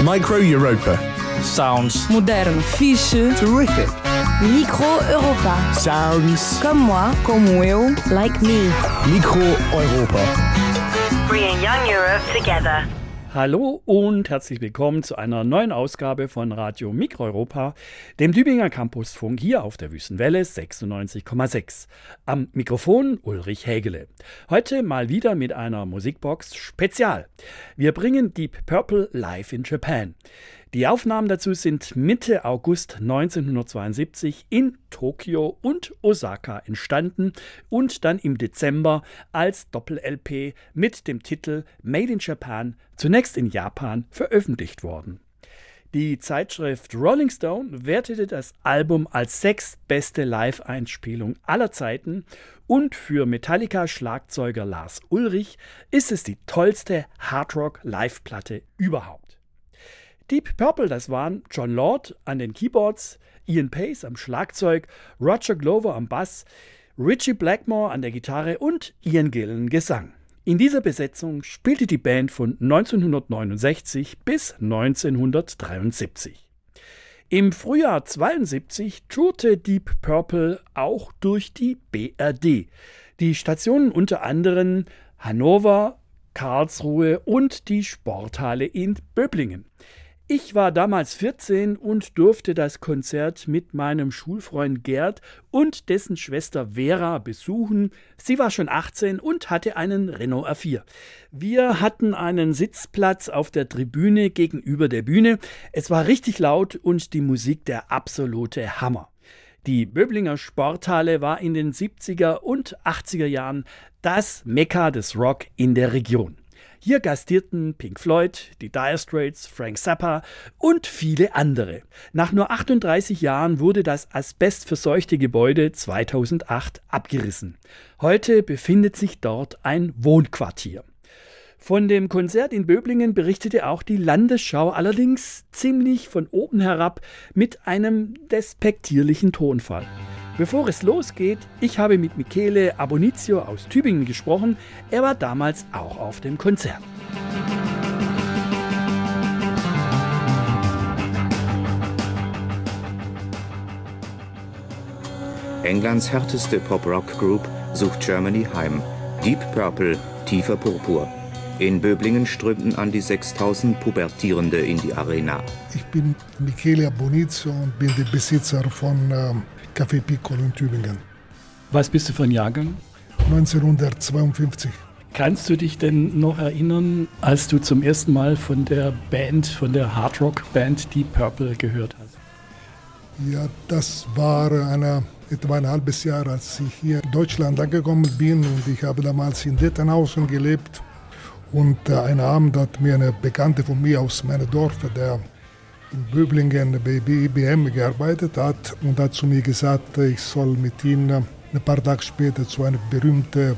Micro Europa. Sounds Modern. Fiche. Terrific. Micro Europa. Sounds. Comme moi. Como eu. Like me. Micro Europa. Bringing young Europe together. Hallo und herzlich willkommen zu einer neuen Ausgabe von Radio Mikroeuropa, dem Tübinger Campusfunk hier auf der Wüstenwelle 96,6. Am Mikrofon Ulrich Hägele. Heute mal wieder mit einer Musikbox Spezial. Wir bringen Deep Purple live in Japan. Die Aufnahmen dazu sind Mitte August 1972 in Tokio und Osaka entstanden und dann im Dezember als Doppel-LP mit dem Titel Made in Japan zunächst in Japan veröffentlicht worden. Die Zeitschrift Rolling Stone wertete das Album als sechstbeste Live-Einspielung aller Zeiten und für Metallica-Schlagzeuger Lars Ulrich ist es die tollste Hardrock-Live-Platte überhaupt. Deep Purple, das waren Jon Lord an den Keyboards, Ian Paice am Schlagzeug, Roger Glover am Bass, Ritchie Blackmore an der Gitarre und Ian Gillan Gesang. In dieser Besetzung spielte die Band von 1969 bis 1973. Im Frühjahr 1972 tourte Deep Purple auch durch die BRD. Die Stationen unter anderem Hannover, Karlsruhe und die Sporthalle in Böblingen. Ich war damals 14 und durfte das Konzert mit meinem Schulfreund Gerd und dessen Schwester Vera besuchen. Sie war schon 18 und hatte einen Renault R4. Wir hatten einen Sitzplatz auf der Tribüne gegenüber der Bühne. Es war richtig laut und die Musik der absolute Hammer. Die Böblinger Sporthalle war in den 70er und 80er Jahren das Mekka des Rock in der Region. Hier gastierten Pink Floyd, die Dire Straits, Frank Zappa und viele andere. Nach nur 38 Jahren wurde das asbestverseuchte Gebäude 2008 abgerissen. Heute befindet sich dort ein Wohnquartier. Von dem Konzert in Böblingen berichtete auch die Landesschau, allerdings ziemlich von oben herab mit einem despektierlichen Tonfall. Bevor es losgeht, ich habe mit Michele Abonizio aus Tübingen gesprochen. Er war damals auch auf dem Konzert. Englands härteste Pop-Rock-Group sucht Germany heim. Deep Purple, tiefer Purpur. In Böblingen strömten an die 6000 Pubertierende in die Arena. Ich bin Michele Abonizio und bin der Besitzer von Café Piccolo in Tübingen. Was bist du für ein Jahrgang? 1952. Kannst du dich denn noch erinnern, als du zum ersten Mal von der Band, von der Hardrock-Band Deep Purple gehört hast? Ja, das war etwa ein halbes Jahr, als ich hier in Deutschland angekommen bin. Und ich habe damals in Dettenhausen gelebt. Und einen Abend hat mir eine Bekannte von mir aus meinem Dorf, der in Böblingen bei IBM gearbeitet hat, und hat zu mir gesagt, ich soll mit ihm ein paar Tage später zu einer berühmten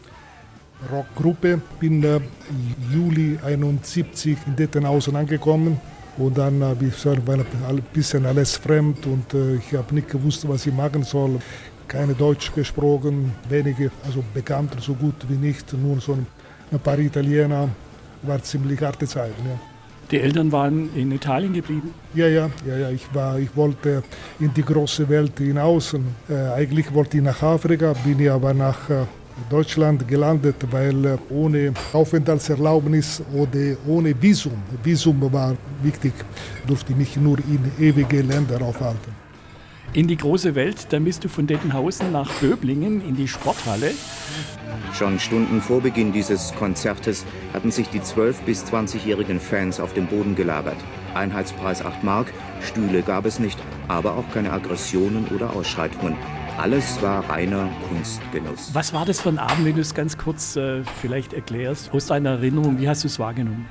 Rockgruppe. Ich bin im Juli 1971 in Dettenhausen angekommen und dann war ein bisschen alles fremd und ich habe nicht gewusst, was ich machen soll. Keine Deutsch gesprochen, wenige, also Bekannte so gut wie nicht, nur so ein paar Italiener. War ziemlich harte Zeit. Ja. Die Eltern waren in Italien geblieben? Ja. Ich wollte in die große Welt hinaus. Eigentlich wollte ich nach Afrika, bin ich aber nach Deutschland gelandet, weil ohne Aufenthaltserlaubnis oder ohne Visum war wichtig, durfte ich mich nur in ewige Länder aufhalten. In die große Welt, dann bist du von Dettenhausen nach Böblingen in die Sporthalle. Schon Stunden vor Beginn dieses Konzertes hatten sich die 12- bis 20-jährigen Fans auf dem Boden gelagert. Einheitspreis 8 Mark, Stühle gab es nicht, aber auch keine Aggressionen oder Ausschreitungen. Alles war reiner Kunstgenuss. Was war das für ein Abend, wenn du es ganz kurz vielleicht erklärst, aus deiner Erinnerung, wie hast du es wahrgenommen?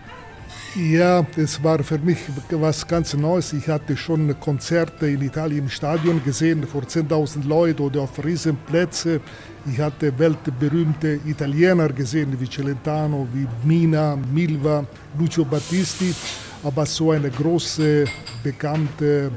Ja, es war für mich was ganz Neues. Ich hatte schon Konzerte in Italien im Stadion gesehen, vor 10.000 Leuten oder auf Riesenplätzen. Ich hatte weltberühmte Italiener gesehen, wie Celentano, wie Mina, Milva, Lucio Battisti. Aber so eine große, bekannte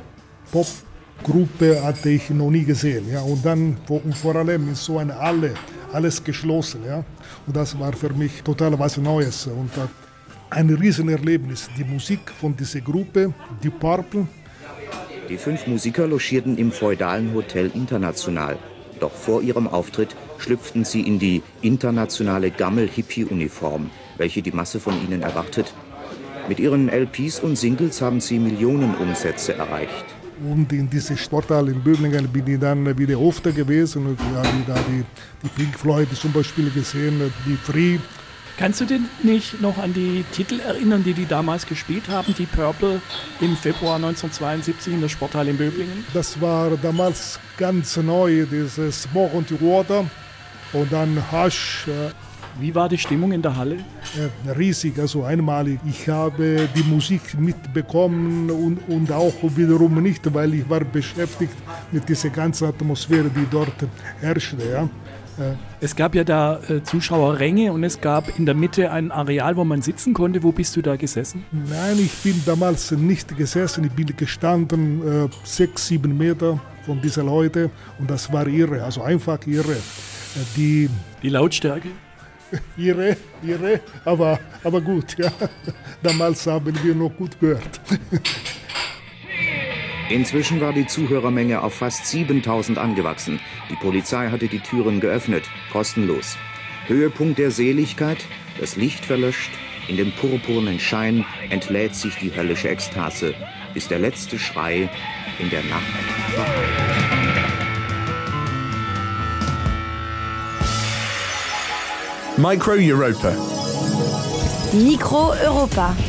Popgruppe hatte ich noch nie gesehen. Ja. Und dann vor allem in so einer Halle, alles geschlossen. Ja. Und das war für mich total was Neues. Und ein Riesenerlebnis. Die Musik von dieser Gruppe, die Purple. Die 5 Musiker logierten im feudalen Hotel International. Doch vor ihrem Auftritt schlüpften sie in die internationale Gammel-Hippie-Uniform, welche die Masse von ihnen erwartet. Mit ihren LPs und Singles haben sie Millionenumsätze erreicht. Und in diesem Sporthalle in Böblingen bin ich dann wieder öfter gewesen und habe da die Pink Floyd zum Beispiel gesehen, die Free. Kannst du dich nicht noch an die Titel erinnern, die damals gespielt haben, die Purple im Februar 1972 in der Sporthalle in Böblingen? Das war damals ganz neu, dieses Smoke on the Water und dann Hush. Wie war die Stimmung in der Halle? Riesig, also einmalig. Ich habe die Musik mitbekommen und auch wiederum nicht, weil ich war beschäftigt mit dieser ganzen Atmosphäre, die dort herrschte. Ja. Es gab ja da Zuschauerränge und es gab in der Mitte ein Areal, wo man sitzen konnte. Wo bist du da gesessen? Nein, ich bin damals nicht gesessen. Ich bin gestanden 6, 7 Meter von diesen Leuten und das war irre, also einfach irre. Die Lautstärke? Irre, aber gut, ja. Damals haben wir noch gut gehört. Inzwischen war die Zuhörermenge auf fast 7000 angewachsen. Die Polizei hatte die Türen geöffnet, kostenlos. Höhepunkt der Seligkeit, das Licht verlöscht, in dem purpurnen Schein entlädt sich die höllische Ekstase, bis der letzte Schrei in der Nacht verhallt. Micro Europa. Micro Europa.